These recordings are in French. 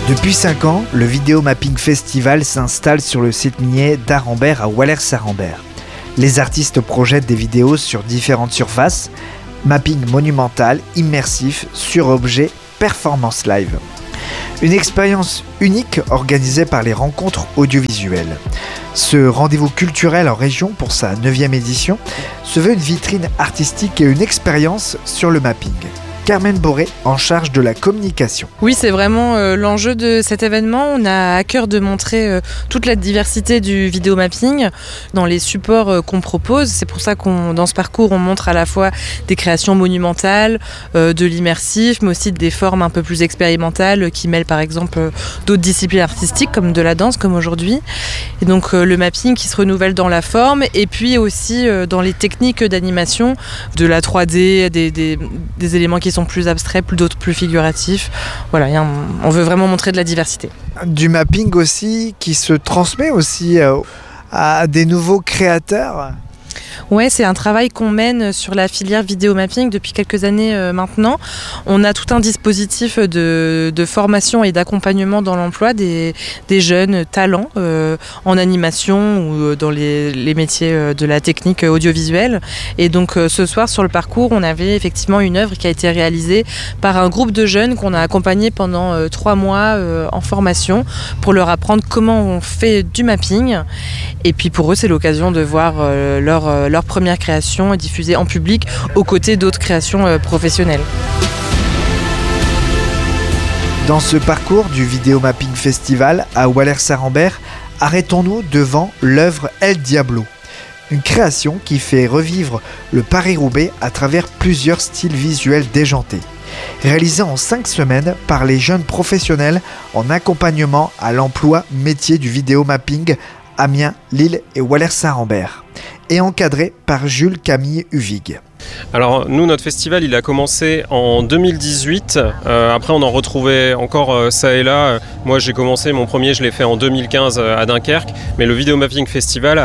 Depuis 5 ans, le Video Mapping Festival s'installe sur le site minier d'Arambert à Walers-Arambert. Les artistes projettent des vidéos sur différentes surfaces, mapping monumental, immersif, sur objet, performance live. Une expérience unique organisée par les rencontres audiovisuelles. Ce rendez-vous culturel en région pour sa 9e édition se veut une vitrine artistique et une expérience sur le mapping. Carmen Boré, en charge de la communication. Oui, c'est vraiment l'enjeu de cet événement. On a à cœur de montrer toute la diversité du vidéomapping dans les supports qu'on propose. C'est pour ça dans ce parcours, on montre à la fois des créations monumentales, de l'immersif, mais aussi des formes un peu plus expérimentales qui mêlent par exemple d'autres disciplines artistiques comme de la danse, comme aujourd'hui. Et donc le mapping qui se renouvelle dans la forme et puis aussi dans les techniques d'animation, de la 3D, des éléments qui sont plus abstraits, d'autres plus figuratifs. Voilà, on veut vraiment montrer de la diversité. Du mapping aussi qui se transmet aussi à des nouveaux créateurs. Ouais, c'est un travail qu'on mène sur la filière vidéomapping depuis quelques années maintenant. On a tout un dispositif de formation et d'accompagnement dans l'emploi des jeunes talents en animation ou dans les métiers de la technique audiovisuelle. Et donc ce soir sur le parcours, on avait effectivement une œuvre qui a été réalisée par un groupe de jeunes qu'on a accompagné pendant 3 mois en formation pour leur apprendre comment on fait du mapping. Et puis pour eux, c'est l'occasion de voir leur première création diffusée en public aux côtés d'autres créations professionnelles. Dans ce parcours du Video Mapping Festival à Walers-Arambert, arrêtons-nous devant l'œuvre El Diablo, une création qui fait revivre le Paris-Roubaix à travers plusieurs styles visuels déjantés. Réalisée en 5 semaines par les jeunes professionnels en accompagnement à l'emploi métier du vidéo mapping Amiens, Lille et Walers-Arambert, et encadré par Jules Camille Uvig. Alors nous, notre festival, il a commencé en 2018. Après, on en retrouvait encore ça et là. Moi, j'ai commencé, mon premier, je l'ai fait en 2015 à Dunkerque. Mais le Video Mapping Festival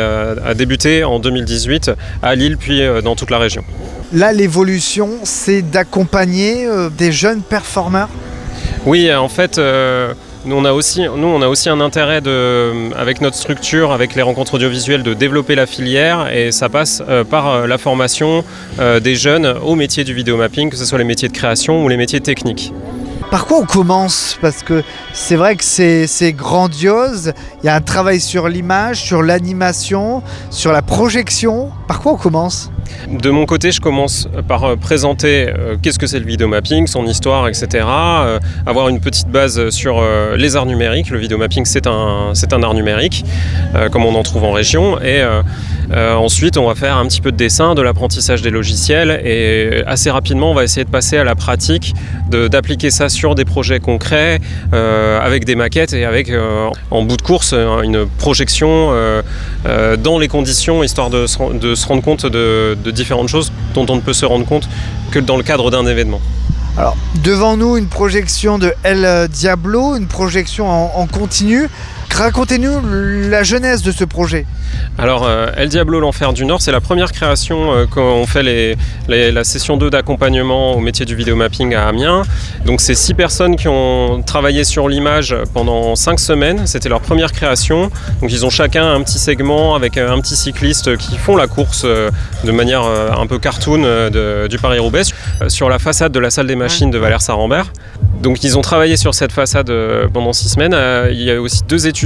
a débuté en 2018 à Lille, puis dans toute la région. Là, l'évolution, c'est d'accompagner des jeunes performeurs. Oui, en fait... Nous, on a aussi un intérêt avec notre structure, avec les rencontres audiovisuelles, de développer la filière et ça passe par la formation des jeunes au métier du vidéomapping, que ce soit les métiers de création ou les métiers techniques. Par quoi on commence ? Parce que c'est vrai que c'est grandiose, il y a un travail sur l'image, sur l'animation, sur la projection. Par quoi on commence ? De mon côté, je commence par présenter qu'est-ce que c'est le vidéomapping, son histoire, etc. Avoir une petite base sur les arts numériques. Le vidéomapping, c'est un art numérique, comme on en trouve en région. Et ensuite, on va faire un petit peu de dessin, de l'apprentissage des logiciels. Et assez rapidement, on va essayer de passer à la pratique, d'appliquer ça sur des projets concrets, avec des maquettes et avec, en bout de course, une projection dans les conditions, histoire de se rendre compte de différentes choses dont on ne peut se rendre compte que dans le cadre d'un événement. Alors, devant nous, une projection de El Diablo, une projection en continu. Racontez-nous la genèse de ce projet. Alors, El Diablo, l'Enfer du Nord, c'est la première création quand on fait la session 2 d'accompagnement au métier du vidéomapping à Amiens. Donc, c'est 6 personnes qui ont travaillé sur l'image pendant 5 semaines. C'était leur première création. Donc, ils ont chacun un petit segment avec un petit cycliste qui font la course de manière un peu cartoon du Paris-Roubaix sur la façade de la salle des machines de Walers-Arambert. Donc, ils ont travaillé sur cette façade pendant 6 semaines. Il y a aussi 2 étudiants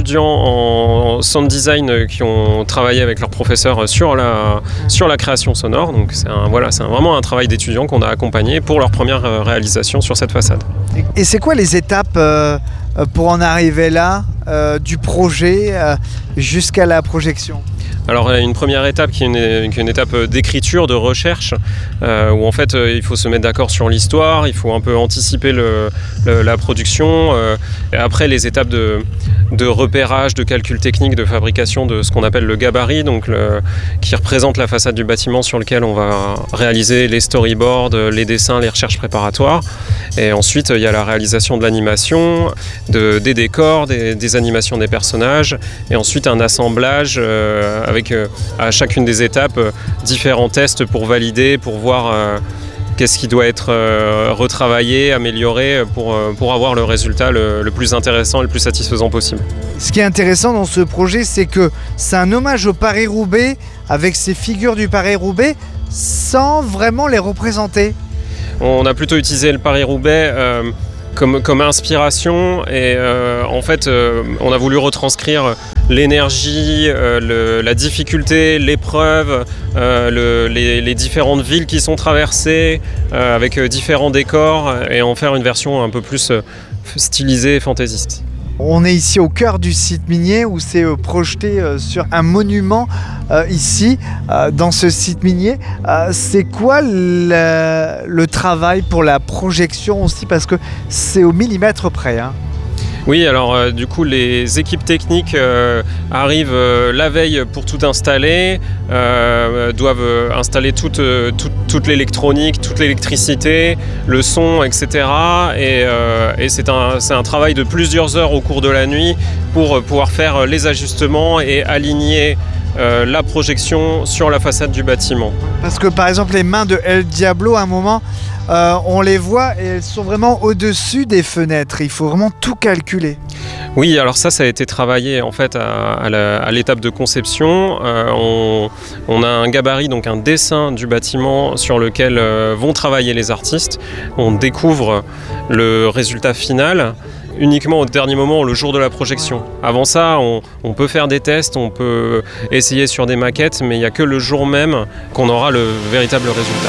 en sound design qui ont travaillé avec leurs professeurs sur la création sonore. Donc c'est vraiment un travail d'étudiants qu'on a accompagné pour leur première réalisation sur cette façade. Et c'est quoi les étapes pour en arriver là, du projet jusqu'à la projection ? Alors une première étape qui est une étape d'écriture, de recherche, où en fait il faut se mettre d'accord sur l'histoire, il faut un peu anticiper la production, et après les étapes de repérage, de calcul technique, de fabrication de ce qu'on appelle le gabarit, donc qui représente la façade du bâtiment sur lequel on va réaliser les storyboards, les dessins, les recherches préparatoires. Et ensuite il y a la réalisation de l'animation, des décors, des animations des personnages, et ensuite un assemblage avec à chacune des étapes différents tests pour valider, pour voir qu'est-ce qui doit être retravaillé, amélioré pour avoir le résultat le plus intéressant et le plus satisfaisant possible. Ce qui est intéressant dans ce projet, c'est que c'est un hommage au Paris-Roubaix avec ces figures du Paris-Roubaix sans vraiment les représenter. On a plutôt utilisé le Paris-Roubaix comme inspiration et en fait on a voulu retranscrire l'énergie, la difficulté, l'épreuve, les différentes villes qui sont traversées avec différents décors et en faire une version un peu plus stylisée et fantaisiste. On est ici au cœur du site minier où c'est projeté sur un monument ici, dans ce site minier. C'est quoi le travail pour la projection aussi? Parce que c'est au millimètre près. Oui, alors du coup les équipes techniques arrivent la veille pour tout installer, doivent installer toute l'électronique, toute l'électricité, le son, etc. Et c'est un travail de plusieurs heures au cours de la nuit pour pouvoir faire les ajustements et aligner la projection sur la façade du bâtiment. Parce que par exemple les mains de El Diablo, à un moment, on les voit et elles sont vraiment au-dessus des fenêtres. Il faut vraiment tout calculer. Oui, alors ça a été travaillé en fait à l'étape de conception. On a un gabarit, donc un dessin du bâtiment sur lequel vont travailler les artistes. On découvre le résultat final uniquement au dernier moment, le jour de la projection. Avant ça, on peut faire des tests, on peut essayer sur des maquettes, mais il n'y a que le jour même qu'on aura le véritable résultat.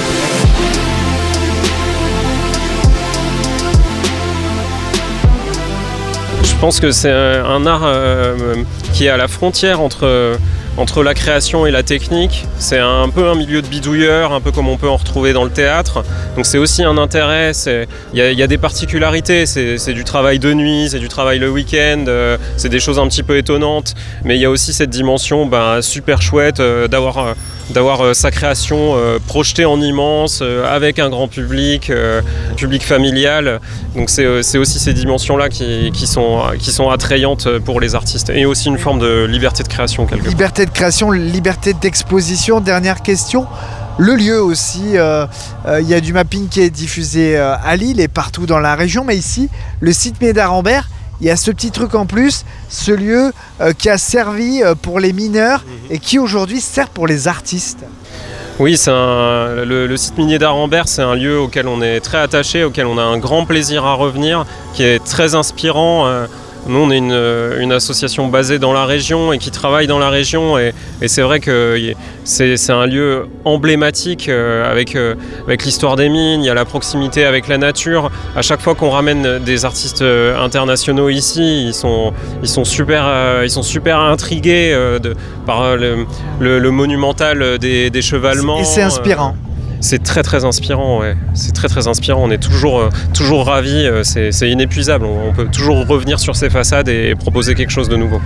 Je pense que c'est un art qui est à la frontière entre la création et la technique. C'est un peu un milieu de bidouilleur, un peu comme on peut en retrouver dans le théâtre. Donc c'est aussi un intérêt, il y a des particularités, c'est du travail de nuit, c'est du travail le week-end, c'est des choses un petit peu étonnantes, mais il y a aussi cette dimension super chouette d'avoir sa création projetée en immense, avec un grand public, public familial. Donc c'est aussi ces dimensions-là qui sont attrayantes pour les artistes, et aussi une forme de liberté de création quelque part. Liberté de création, liberté d'exposition. Dernière question. Le lieu aussi, il y a du mapping qui est diffusé à Lille et partout dans la région, mais ici, le site minier d'Arambert, il y a ce petit truc en plus, ce lieu qui a servi pour les mineurs et qui aujourd'hui sert pour les artistes. Oui, le site minier d'Arambert, c'est un lieu auquel on est très attaché, auquel on a un grand plaisir à revenir, qui est très inspirant. Nous, on est une association basée dans la région et qui travaille dans la région, et c'est vrai que c'est un lieu emblématique avec l'histoire des mines. Il y a la proximité avec la nature. À chaque fois qu'on ramène des artistes internationaux ici, ils sont super intrigués par le monumental des chevalements. Et c'est inspirant. C'est très très inspirant, ouais. C'est très très inspirant. On est toujours ravis. C'est inépuisable. On peut toujours revenir sur ces façades et proposer quelque chose de nouveau.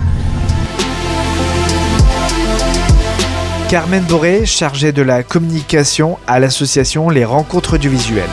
Carmen Boré, chargée de la communication à l'association Les Rencontres du Visuel.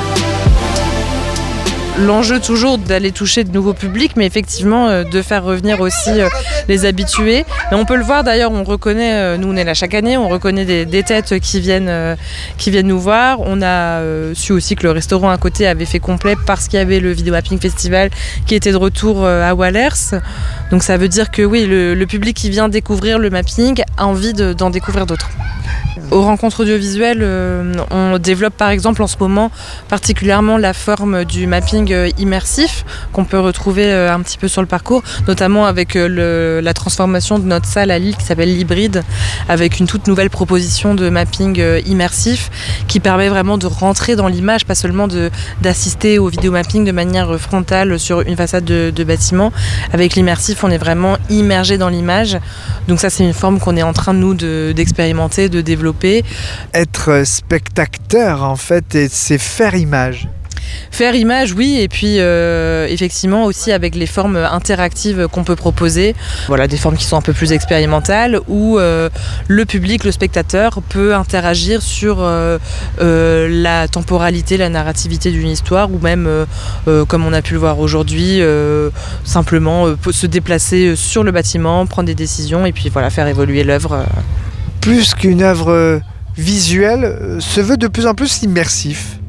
L'enjeu toujours d'aller toucher de nouveaux publics, mais effectivement de faire revenir aussi les habitués. Et on peut le voir d'ailleurs, on reconnaît, nous on est là chaque année, on reconnaît des têtes qui viennent nous voir. On a su aussi que le restaurant à côté avait fait complet parce qu'il y avait le Video Mapping Festival qui était de retour à Wallers. Donc ça veut dire que oui, le public qui vient découvrir le mapping a envie d'en découvrir d'autres. Aux rencontres audiovisuelles, on développe par exemple en ce moment particulièrement la forme du mapping immersif qu'on peut retrouver un petit peu sur le parcours, notamment avec la transformation de notre salle à Lille qui s'appelle l'Hybride, avec une toute nouvelle proposition de mapping immersif qui permet vraiment de rentrer dans l'image, pas seulement d'assister au vidéomapping de manière frontale sur une façade de bâtiment. Avec l'immersif, on est vraiment immergé dans l'image. Donc ça, c'est une forme qu'on est en train, nous, d'expérimenter, de développer. Être spectateur, en fait, c'est faire image. Faire image, oui, et puis effectivement aussi avec les formes interactives qu'on peut proposer. Voilà, des formes qui sont un peu plus expérimentales, où le public, le spectateur, peut interagir sur la temporalité, la narrativité d'une histoire, ou même, comme on a pu le voir aujourd'hui, simplement se déplacer sur le bâtiment, prendre des décisions, et puis voilà, faire évoluer l'œuvre. Plus qu'une œuvre visuelle, se veut de plus en plus immersif.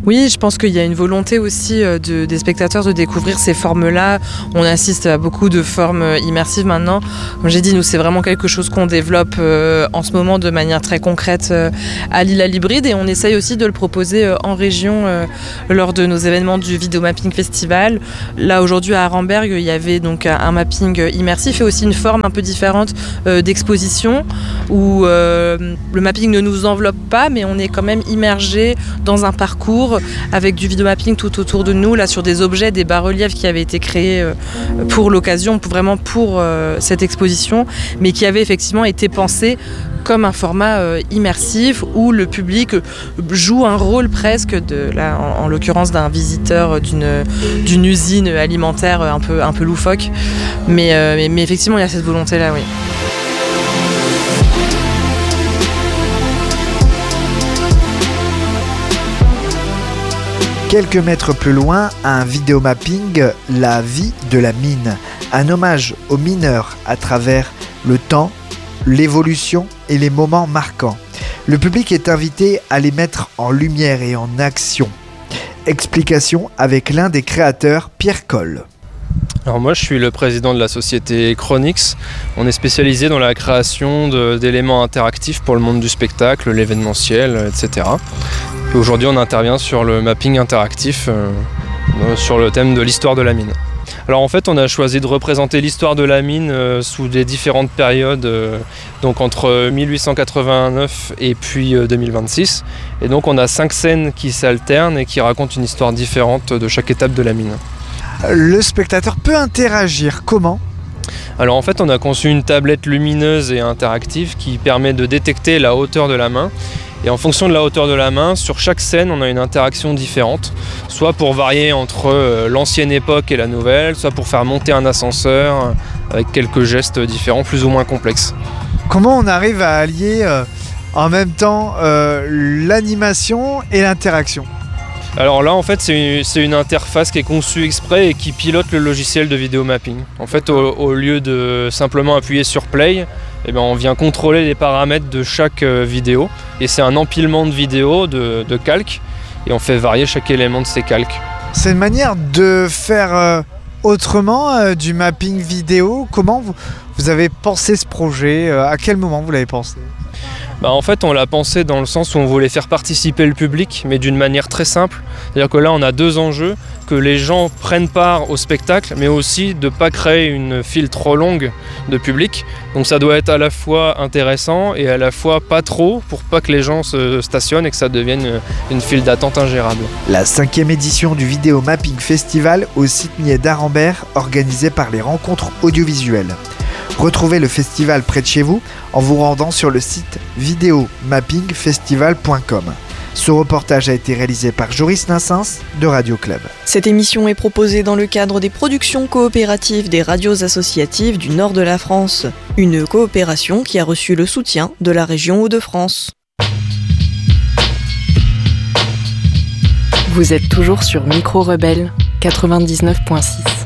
Oui, je pense qu'il y a une volonté aussi des spectateurs de découvrir ces formes-là. On assiste à beaucoup de formes immersives maintenant. Comme j'ai dit, nous, c'est vraiment quelque chose qu'on développe en ce moment de manière très concrète à Lilla Libride, et on essaye aussi de le proposer en région lors de nos événements du Video Mapping Festival. Là, aujourd'hui, à Arenberg, il y avait donc un mapping immersif et aussi une forme un peu différente d'exposition où le mapping ne nous enveloppe pas, mais on est quand même immergé dans un parcours avec du vidéomapping tout autour de nous, là sur des objets, des bas-reliefs qui avaient été créés pour l'occasion, vraiment pour cette exposition, mais qui avaient effectivement été pensés comme un format immersif où le public joue un rôle presque, là, en l'occurrence d'un visiteur d'une usine alimentaire un peu loufoque. Mais effectivement, il y a cette volonté-là, oui. Quelques mètres plus loin, un vidéomapping, la vie de la mine. Un hommage aux mineurs à travers le temps, l'évolution et les moments marquants. Le public est invité à les mettre en lumière et en action. Explication avec l'un des créateurs, Pierre Coll. Alors moi je suis le président de la société Chronix. On est spécialisé dans la création d'éléments interactifs pour le monde du spectacle, l'événementiel, etc. Et aujourd'hui on intervient sur le mapping interactif sur le thème de l'histoire de la mine. Alors en fait on a choisi de représenter l'histoire de la mine sous des différentes périodes, donc entre 1889 et puis 2026. Et donc on a 5 scènes qui s'alternent et qui racontent une histoire différente de chaque étape de la mine. Le spectateur peut interagir comment ? Alors en fait on a conçu une tablette lumineuse et interactive qui permet de détecter la hauteur de la main. Et en fonction de la hauteur de la main, sur chaque scène on a une interaction différente, soit pour varier entre l'ancienne époque et la nouvelle, soit pour faire monter un ascenseur avec quelques gestes différents plus ou moins complexes. Comment on arrive à allier en même temps l'animation et l'interaction ? Alors là en fait c'est une interface qui est conçue exprès et qui pilote le logiciel de vidéomapping. En fait au lieu de simplement appuyer sur play, eh bien, on vient contrôler les paramètres de chaque vidéo et c'est un empilement de vidéos de calques et on fait varier chaque élément de ces calques. C'est une manière de faire autrement du mapping vidéo. Comment vous avez pensé ce projet ? À quel moment vous l'avez pensé ? En fait on l'a pensé dans le sens où on voulait faire participer le public mais d'une manière très simple. C'est-à-dire que là on a 2 enjeux, que les gens prennent part au spectacle mais aussi de ne pas créer une file trop longue de public. Donc ça doit être à la fois intéressant et à la fois pas trop pour pas que les gens se stationnent et que ça devienne une file d'attente ingérable. La 5e édition du Video Mapping Festival au Site-Millet d'Arenberg, organisée par les Rencontres Audiovisuelles. Retrouvez le festival près de chez vous en vous rendant sur le site videomappingfestival.com. Ce reportage a été réalisé par Joris Nassens de Radio Club. Cette émission est proposée dans le cadre des productions coopératives des radios associatives du nord de la France. Une coopération qui a reçu le soutien de la région Hauts-de-France. Vous êtes toujours sur Micro Rebelle 99.6.